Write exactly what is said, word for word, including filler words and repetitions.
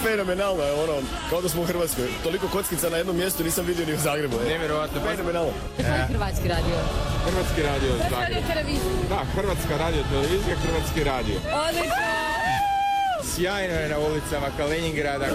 fenomenalno je ono, kao da smo u Hrvatskoj. Toliko kockica na jednom mjestu nisam vidio ni u Zagrebu. Nevjerovatno. Fenomenalno. Koji je Hrvatski radio? Hrvatski radio Radio Zagreb. televizija. Da, Hrvatska radio televizija, Hrvatski radio. Odlično! Sjajno je na ulicama Kaliningrada.